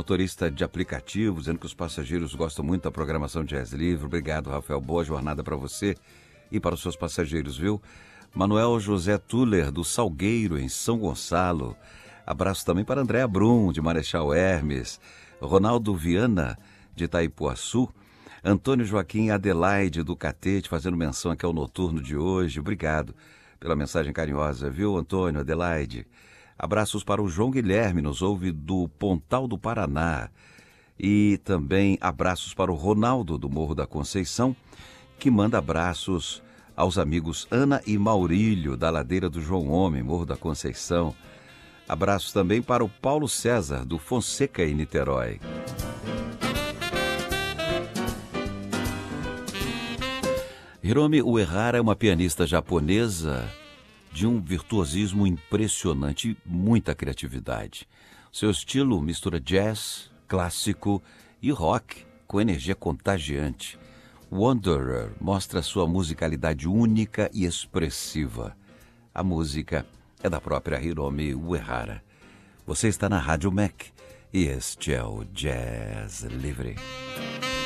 motorista de aplicativo, dizendo que os passageiros gostam muito da programação Jazz Livre. Obrigado, Rafael. Boa jornada para você e para os seus passageiros, viu? Manuel José Tuller, do Salgueiro, em São Gonçalo. Abraço também para Andréa Brum, de Marechal Hermes. Ronaldo Viana, de Itaipuaçu. Antônio Joaquim Adelaide, do Catete, fazendo menção aqui ao noturno de hoje. Obrigado pela mensagem carinhosa, viu, Antônio, Adelaide? Abraços para o João Guilherme, nos ouve do Pontal do Paraná. E também abraços para o Ronaldo, do Morro da Conceição, que manda abraços aos amigos Ana e Maurílio, da Ladeira do João Homem, Morro da Conceição. Abraços também para o Paulo César, do Fonseca, em Niterói. Hiromi Uehara é uma pianista japonesa de um virtuosismo impressionante e muita criatividade. Seu estilo mistura jazz, clássico e rock com energia contagiante. Wanderer mostra sua musicalidade única e expressiva. A música é da própria Hiromi Uehara. Você está na Rádio MEC e este é o Jazz Livre.